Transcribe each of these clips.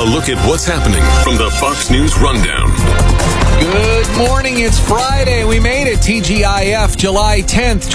look at what's happening from the Fox News Rundown. Good morning. It's Friday. We made it. TGIF, July 10th,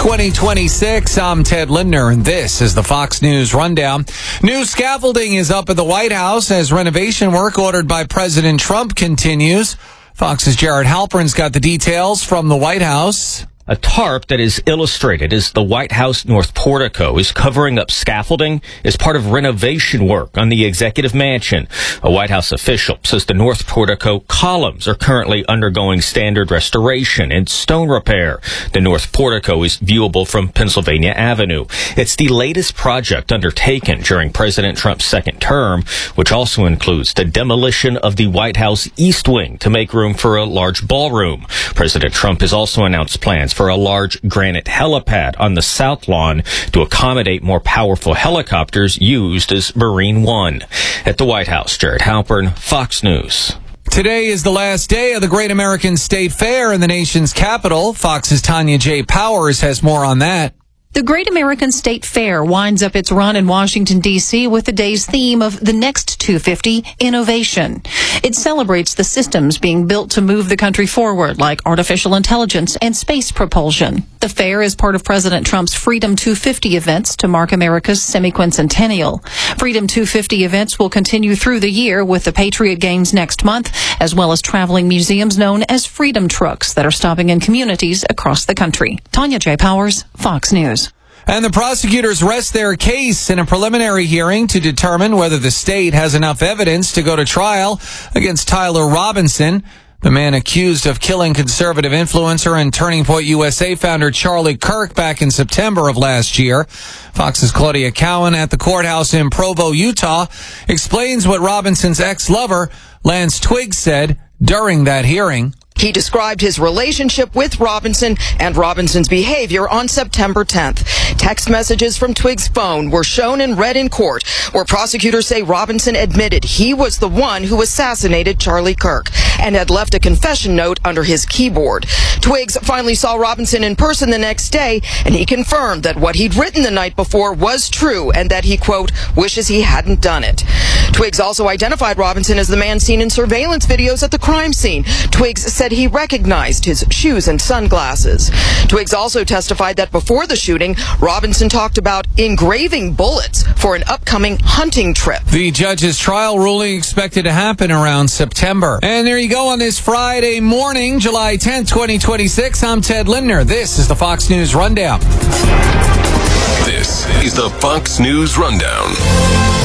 2026. I'm Ted Lindner, and this is the Fox News Rundown. New scaffolding is up at the White House as renovation work ordered by President Trump continues. Fox's Jared Halpern's got the details from the White House. A tarp that is illustrated as the White House North Portico is covering up scaffolding as part of renovation work on the Executive Mansion. A White House official says the North Portico columns are currently undergoing standard restoration and stone repair. The North Portico is viewable from Pennsylvania Avenue. It's the latest project undertaken during President Trump's second term, which also includes the demolition of the White House East Wing to make room for a large ballroom. President Trump has also announced plans for a large granite helipad on the South Lawn to accommodate more powerful helicopters used as Marine One. At the White House, Jared Halpern, Fox News. Today is the last day of the Great American State Fair in the nation's capital. Fox's Tanya J. Powers has more on that. The Great American State Fair winds up its run in Washington, D.C. with the day's theme of the Next 250, Innovation. It celebrates the systems being built to move the country forward, like artificial intelligence and space propulsion. The fair is part of President Trump's Freedom 250 events to mark America's semi-quincentennial. Freedom 250 events will continue through the year with the Patriot Games next month, as well as traveling museums known as Freedom Trucks that are stopping in communities across the country. Tanya J. Powers, Fox News. And the prosecutors rest their case in a preliminary hearing to determine whether the state has enough evidence to go to trial against Tyler Robinson, the man accused of killing conservative influencer and Turning Point USA founder Charlie Kirk back in September of last year. Fox's Claudia Cowan at the courthouse in Provo, Utah, explains what Robinson's ex-lover, Lance Twiggs, said during that hearing. He described his relationship with Robinson and Robinson's behavior on September 10th. Text messages from Twiggs' phone were shown and read in court, where prosecutors say Robinson admitted he was the one who assassinated Charlie Kirk and had left a confession note under his keyboard. Twiggs finally saw Robinson in person the next day, and he confirmed that what he'd written the night before was true and that he, quote, wishes he hadn't done it. Twiggs also identified Robinson as the man seen in surveillance videos at the crime scene. Twiggs said he recognized his shoes and sunglasses. Twiggs also testified that before the shooting, Robinson talked about engraving bullets for an upcoming hunting trip. The judge's trial ruling expected to happen around September. And there you go on this Friday morning, July 10th, 2026. I'm Ted Lindner. This is the Fox News Rundown. This is the Fox News Rundown.